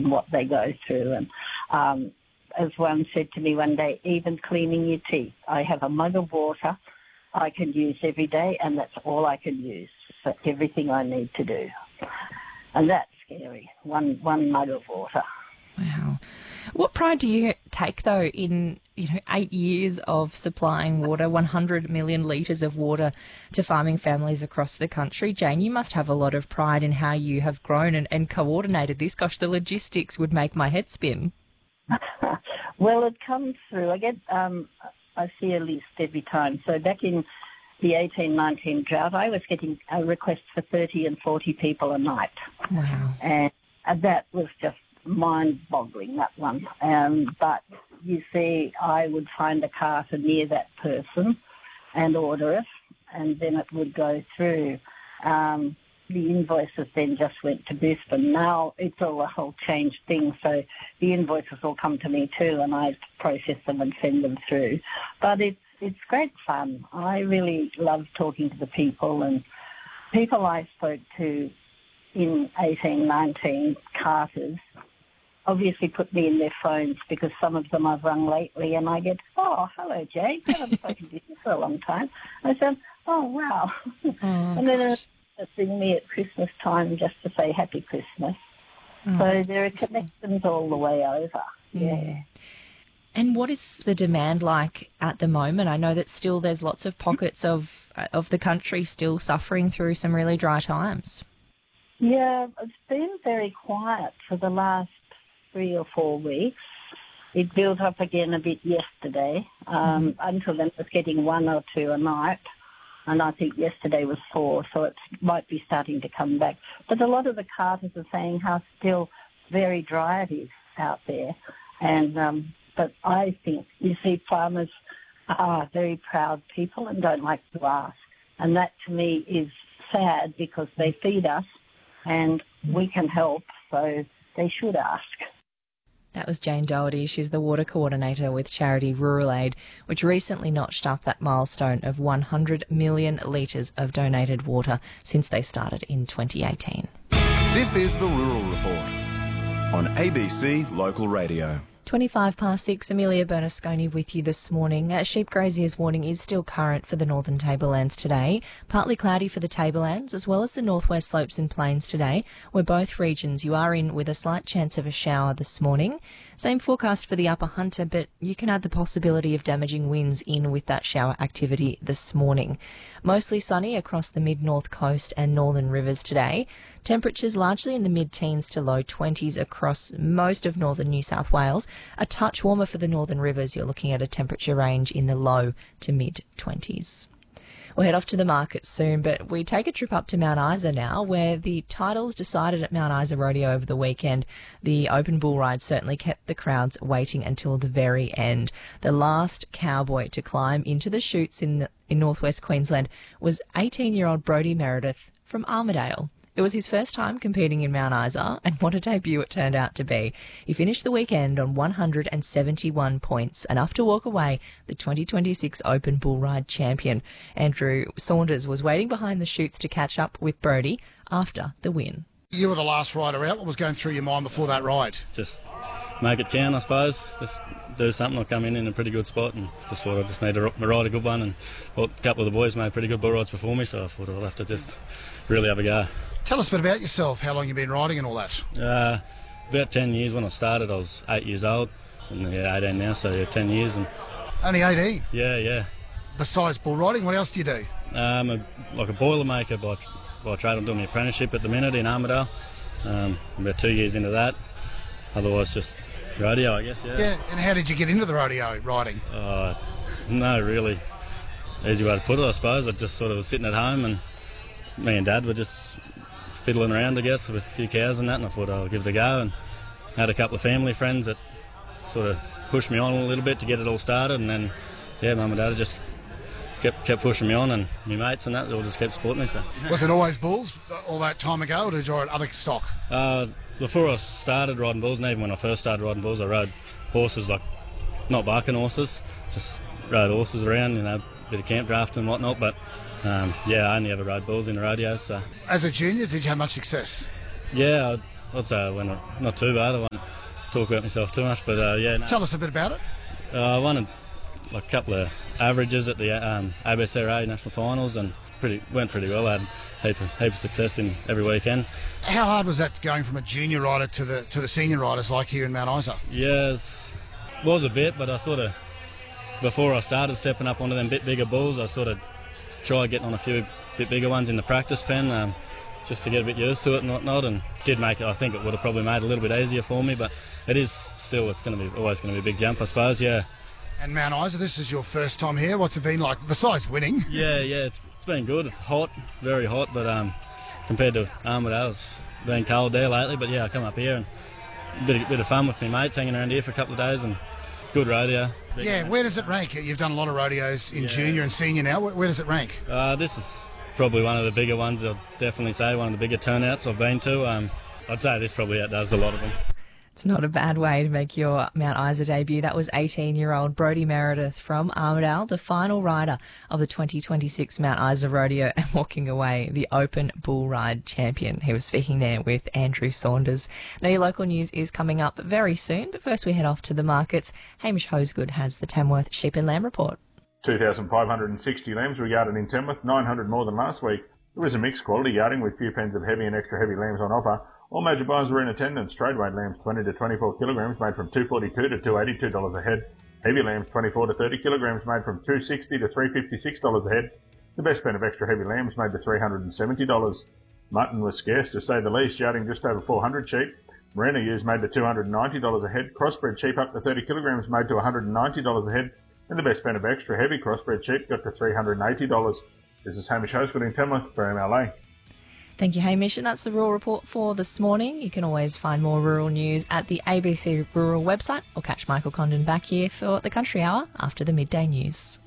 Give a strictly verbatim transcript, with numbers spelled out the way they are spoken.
and what they go through. And um, as one said to me one day, even cleaning your teeth. I have a mug of water I can use every day, and that's all I can use for everything I need to do. And that's scary, one one mug of water. Wow. What pride do you take, though, in you know eight years of supplying water, one hundred million litres of water to farming families across the country? Jane, you must have a lot of pride in how you have grown and, and coordinated this. Gosh, the logistics would make my head spin. Well, it comes through. I get, um, I see a list every time. So back in the eighteen nineteen drought, I was getting a request for thirty and forty people a night. Wow. And that was just mind-boggling, that one. Um, but you see, I would find a carter near that person and order it, and then it would go through. Um, the invoices then just went to Brisbane. Now it's all a whole changed thing, so the invoices all come to me too, and I process them and send them through. But it's it's great fun. I really love talking to the people, and people I spoke to in eighteen nineteen, carters, obviously put me in their phones because some of them I've rung lately, and I get, oh, hello, Jay, I haven't spoken to you for a long time. I said, oh, wow. Oh, and then uh, they ring me at Christmas time just to say Happy Christmas. Oh, so there are connections all the way over. Yeah. yeah. And what is the demand like at the moment? I know that still there's lots of pockets of of the country still suffering through some really dry times. Yeah, it's been very quiet for the last three or four weeks. It built up again a bit yesterday. Um, mm-hmm. Until then, it was getting one or two a night, and I think yesterday was four, so it might be starting to come back. But a lot of the carters are saying how still very dry it is out there. And um, but I think, you see, farmers are very proud people and don't like to ask. And that, to me, is sad because they feed us and we can help, so they should ask. That was Jane Doherty. She's the water coordinator with charity Rural Aid, which recently notched up that milestone of one hundred million litres of donated water since they started in twenty eighteen. This is the Rural Report on A B C Local Radio. twenty-five past six, Amelia Bernasconi with you this morning. A sheep grazier's warning is still current for the northern tablelands today. Partly cloudy for the tablelands as well as the northwest slopes and plains today, where both regions you are in with a slight chance of a shower this morning. Same forecast for the Upper Hunter, but you can add the possibility of damaging winds in with that shower activity this morning. Mostly sunny across the mid-north coast and northern rivers today. Temperatures largely in the mid-teens to low twenties across most of northern New South Wales. A touch warmer for the northern rivers. You're looking at a temperature range in the low to mid-twenties. We'll head off to the market soon, but we take a trip up to Mount Isa now, where the titles decided at Mount Isa Rodeo over the weekend. The open bull ride certainly kept the crowds waiting until the very end. The last cowboy to climb into the chutes in, the, in northwest Queensland was eighteen-year-old Brodie Meredith from Armidale. It was his first time competing in Mount Isa, and what a debut it turned out to be. He finished the weekend on one hundred seventy-one points, enough to walk away the twenty twenty-six Open Bull Ride champion. Andrew Saunders was waiting behind the chutes to catch up with Brodie after the win. You were the last rider out. What was going through your mind before that ride? Just make it count, I suppose. Just do something. I'll come in in a pretty good spot, and just thought I just need to ride a good one. And well, a couple of the boys made pretty good bull rides before me, so I thought I'll have to just really have a go. Tell us a bit about yourself, how long you've been riding and all that. Uh, about ten years. When I started, I was eight years old. So yeah, eighteen now, so yeah, ten years. And only eighteen? Yeah, yeah. Besides bull riding, what else do you do? Um, a, like a boilermaker by, by trade. I'm doing my apprenticeship at the minute in Armidale. Um, I'm about two years into that. Otherwise, just rodeo, I guess, yeah. Yeah, and how did you get into the rodeo riding? Uh, no, really. Easy way to put it, I suppose. I just sort of was sitting at home, and me and Dad were just fiddling around, I guess, with a few cows and that, and I thought I'll give it a go, and had a couple of family friends that sort of pushed me on a little bit to get it all started, and then, yeah, Mum and Dad just kept kept pushing me on, and my mates and that, they all just kept supporting me. So. Was it always bulls all that time ago, or did you ride other stock? Uh, before I started riding bulls, and even when I first started riding bulls, I rode horses, like, not barking horses, just rode horses around, you know, a bit of camp drafting and whatnot, but Um, yeah, I only ever rode bulls in the rodeos. So. As a junior, did you have much success? Yeah, I I'd say I went not too bad. I won't talk about myself too much, but uh, yeah. No. Tell us a bit about it. Uh, I won a, like, a couple of averages at the um, A B C R A National Finals and pretty went pretty well. I had a heap of, heap of success in every weekend. How hard was that going from a junior rider to the to the senior riders like here in Mount Isa? Yes, was a bit, but I sort of, before I started stepping up onto them bit bigger bulls, I sort of tried getting on a few bit bigger ones in the practice pen, um, just to get a bit used to it and whatnot, and did make it. I think it would have probably made it a little bit easier for me, but it is still, it's going to be always going to be a big jump, I suppose. Yeah. And Mount Isa, this is your first time here. What's it been like besides winning? Yeah, yeah, it's it's been good. It's hot, very hot, but um, compared to Armidale, it's been cold there lately. But yeah, I come up here and a bit, a bit of fun with my mates, hanging around here for a couple of days, and good rodeo. Big Yeah, match. where does it rank? You've done a lot of rodeos in Yeah. junior and senior now. Where, where does it rank? Uh, this is probably one of the bigger ones. I'll definitely say one of the bigger turnouts I've been to. Um, I'd say this probably outdoes a lot of them. It's not a bad way to make your Mount Isa debut. That was eighteen-year-old Brodie Meredith from Armidale, the final rider of the twenty twenty-six Mount Isa Rodeo, and walking away the Open Bull Ride champion. He was speaking there with Andrew Saunders. Now, your local news is coming up very soon, but first we head off to the markets. Hamish Hosegood has the Tamworth Sheep and Lamb report. two thousand five hundred sixty lambs were yarded in Tamworth, nine hundred more than last week. It was a mixed quality yarding with few pens of heavy and extra heavy lambs on offer. All major buyers were in attendance. Trade weight lambs twenty to twenty-four kilograms made from two forty-two to two eighty-two dollars a head. Heavy lambs twenty-four to thirty kilograms made from two sixty to three fifty-six dollars a head. The best pen of extra heavy lambs made to three hundred seventy dollars. Mutton was scarce to say the least, yarding just over four hundred sheep. Merino ewes made to two hundred ninety dollars a head. Crossbred sheep up to thirty kilograms made to one hundred ninety dollars a head. And the best pen of extra heavy crossbred sheep got to three hundred eighty dollars. This is Hamish Hosegood in Tamworth for M L A. Thank you, Hamish. And that's the Rural Report for this morning. You can always find more rural news at the A B C Rural website or catch Michael Condon back here for the Country Hour after the midday news.